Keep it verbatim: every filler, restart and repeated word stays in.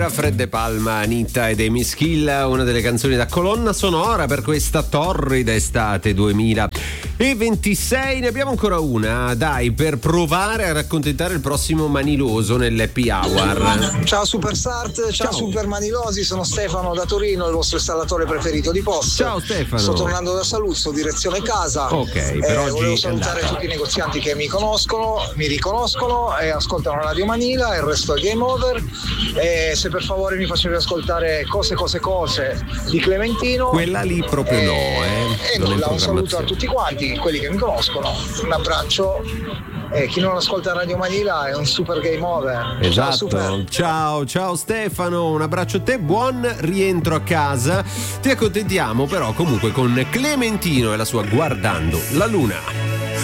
Fred De Palma, Anitta ed Amy Schilla, una delle canzoni da colonna sonora per questa torrida estate duemilaventisei. Ne abbiamo ancora una, dai, per provare a raccontentare il prossimo maniloso nell'happy hour. Ciao Superstart, ciao, ciao Super Manilosi, sono Stefano da Torino, il vostro installatore preferito di post. Ciao Stefano. Sto tornando da Saluzzo, direzione casa. Ok, eh, per oggi volevo salutare tutti i negozianti che mi conoscono, mi riconoscono e ascoltano Radio Manila, il resto è game over. E se per favore mi facevi ascoltare Cose Cose Cose di Clementino, quella lì proprio e, no eh. e nulla, un saluto a tutti quanti quelli che mi conoscono, un abbraccio. E chi non ascolta Radio Manila è un super game over. Esatto. Ciao, super. ciao ciao Stefano, un abbraccio a te, buon rientro a casa. Ti accontentiamo però comunque con Clementino e la sua Guardando la Luna.